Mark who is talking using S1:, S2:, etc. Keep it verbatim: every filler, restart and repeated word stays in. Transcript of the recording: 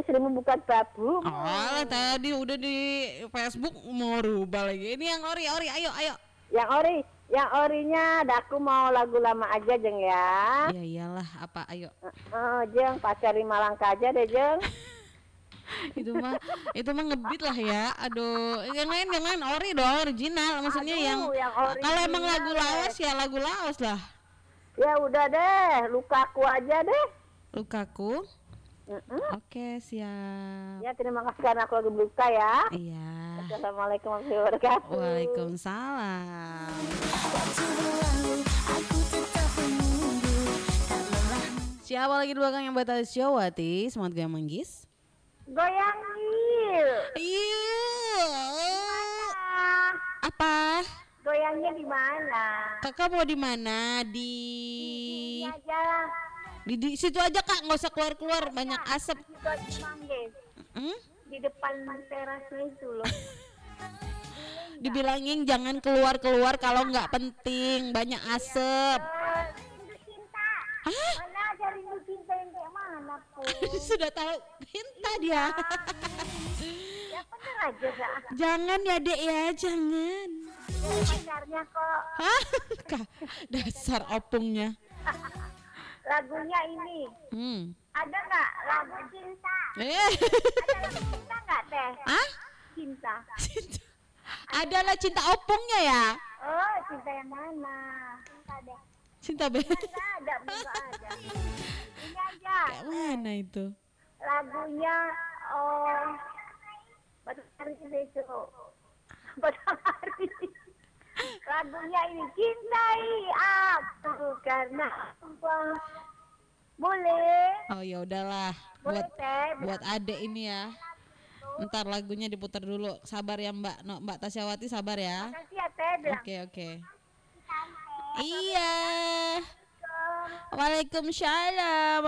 S1: istrimu bukan babu.
S2: Oh, tadi udah di Facebook mau rubah lagi. Ini yang ori, ori, ayo, ayo.
S1: Yang ori, yang orinya, aku mau lagu lama aja jeng ya.
S2: Ya iyalah, apa, ayo.
S1: Oh, jeng pacari Malangka aja deh jeng.
S2: Itu mah, itu mah ngebeat lah ya. Aduh, yang lain, yang lain ori dong, original. Maksudnya
S1: Aduh,
S2: yang,
S1: yang
S2: kalau emang
S1: original,
S2: lagu lawas ya lagu lawas lah.
S1: Ya udah deh, lukaku aja deh.
S2: Lukaku.
S1: Mm-mm.
S2: Oke, siap.
S1: Ya terima kasih karena aku lagi berluka ya.
S2: Iya.
S1: Assalamualaikum warahmatullahi wabarakatuh.
S2: Waalaikumsalam. Siapa lagi di belakang yang batas Syawati? Semangat gue manggis.
S1: Goyang Gil.
S2: Iya. Apa?
S1: Goyangnya di mana?
S2: Kakak mau di mana? Di
S1: Ini aja.
S2: di, di situ aja Kak, nggak usah keluar-keluar, banyak asap.
S1: Di situ aja manggis.
S2: Hmm?
S1: Di depan terasnya itu loh.
S2: Dibilangin jangan keluar-keluar kalau nggak penting, banyak asap.
S1: Eh, Rindu cinta.
S2: Hah?
S1: Mana ada rindu cinta yang kayak mana pun.
S2: Sudah tahu cinta dia.
S1: Ya bener aja dah.
S2: Jangan ya Dek ya, jangan.
S1: Ini pacarnya kok.
S2: Hah? Kak, dasar opungnya.
S1: Lagunya ini.
S2: Hmm.
S1: Ada nggak lagu cinta?
S2: Eh.
S1: Ada lagu cinta nggak teh?
S2: Hah?
S1: Cinta.
S2: Cinta. Adalah cinta opungnya ya?
S1: Oh, cinta yang mana? Cinta deh.
S2: Cinta be.
S1: Nggak ada, nggak ada. Ini aja.
S2: Kayak mana itu?
S1: Lagunya oh Matahari Besok. Matahari. Lagunya ini cintai aku karena apa? Boleh.
S2: Oh ya udahlah.
S1: Boleh
S2: Buat
S1: teh.
S2: buat adek ini ya. Ntar lagunya diputar dulu. Sabar ya Mbak. No, Mbak Tasyawati sabar ya.
S1: Makasih ya teh bilang.
S2: Oke oke. Iya. Waalaikumsalam.